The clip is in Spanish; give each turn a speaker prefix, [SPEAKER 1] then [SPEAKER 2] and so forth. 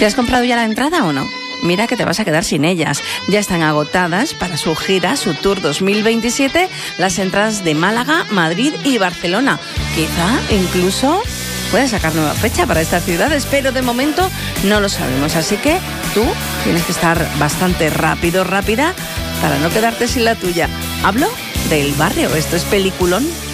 [SPEAKER 1] ¿Te has comprado ya la entrada o no? Mira que te vas a quedar sin ellas. Ya están agotadas para su gira, su Tour 2027, las entradas de Málaga, Madrid y Barcelona. Quizá incluso puedas sacar nueva fecha para estas ciudades, pero de momento no lo sabemos. Así que tú tienes que estar bastante rápida, para no quedarte sin la tuya. Hablo del Barrio, esto es Peliculón.